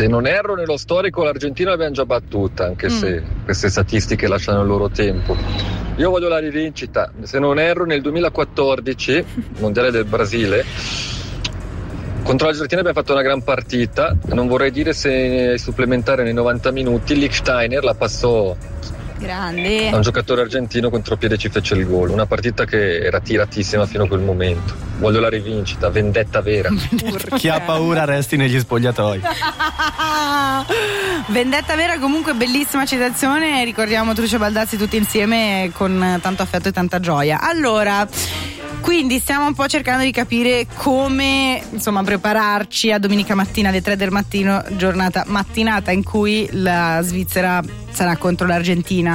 Se non erro, nello storico l'Argentina l'abbiamo già battuta, anche se queste statistiche lasciano il loro tempo. Io voglio la rivincita. Se non erro, nel 2014, mondiale del Brasile, contro l'Argentina abbiamo fatto una gran partita. Non vorrei dire se ai supplementari nei 90 minuti Lichtsteiner la passò grande a un giocatore argentino, contropiede ci fece il gol. Una partita che era tiratissima fino a quel momento. Voglio la rivincita, vendetta vera. Chi ha paura resti negli spogliatoi. Vendetta vera, comunque bellissima citazione. Ricordiamo Trucio Baldazzi tutti insieme con tanto affetto e tanta gioia. Allora, quindi stiamo un po' cercando di capire come, insomma, prepararci a domenica mattina alle 3 del mattino, mattinata in cui la Svizzera sarà contro l'Argentina.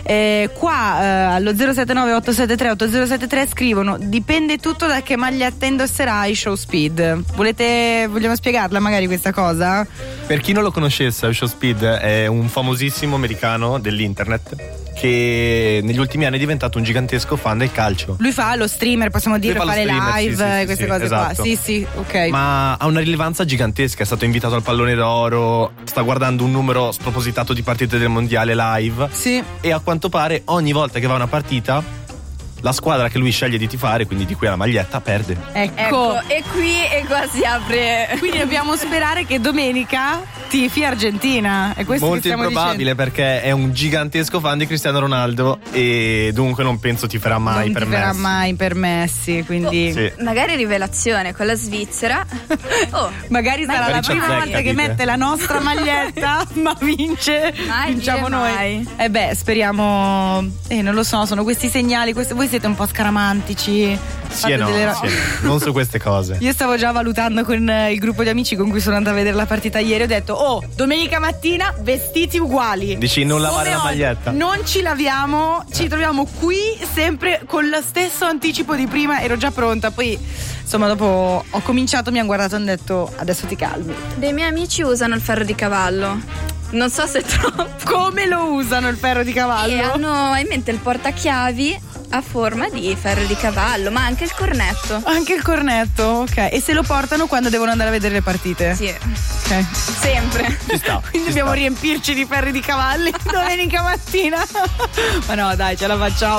Allo 079 873 8073 scrivono: dipende tutto da che maglietta indosserai Show Speed. Vogliamo spiegarla magari questa cosa? Per chi non lo conoscesse, Show Speed è un famosissimo americano dell'internet che negli ultimi anni è diventato un gigantesco fan del calcio. Lui fa lo streamer, possiamo dire, fa le live, sì, queste cose esatto. qua. Sì, ok. Ma ha una rilevanza gigantesca, è stato invitato al Pallone d'Oro, sta guardando un numero spropositato di partite del mondiale live. Sì. E a quanto pare ogni volta che va a una partita la squadra che lui sceglie di tifare, quindi di cui ha la maglietta, perde. Ecco. E qua si apre. Quindi dobbiamo sperare che domenica tifi Argentina. È questo molto che stiamo improbabile dicendo. Perché è un gigantesco fan di Cristiano Ronaldo e dunque non penso tiferà mai per Messi. Non tiferà mai per Messi, quindi sì. Magari rivelazione con la Svizzera. Magari sarà la prima azzecca, volta che dite. mette la nostra maglietta, ma vinciamo noi. Mai. Speriamo. Non lo so, sono questi segnali, voi siete un po' scaramantici. Sì e no, non su queste cose. Io stavo già valutando con il gruppo di amici con cui sono andata a vedere la partita ieri. Ho detto: domenica mattina vestiti uguali. Dici non lavare come la maglietta? Non ci laviamo, ci troviamo qui sempre con lo stesso anticipo di prima. Ero già pronta. Poi insomma dopo ho cominciato, mi hanno guardato e hanno detto: adesso ti calmi. Dei miei amici usano il ferro di cavallo. Non so se troppo. Come lo usano il ferro di cavallo? E hanno in mente il portachiavi a forma di ferro di cavallo, ma anche il cornetto. Anche il cornetto, ok. E se lo portano quando devono andare a vedere le partite? Sì. Ok. Sempre. Ci sta. Quindi dobbiamo riempirci di ferri di cavalli domenica mattina. Ma no, dai, ce la facciamo.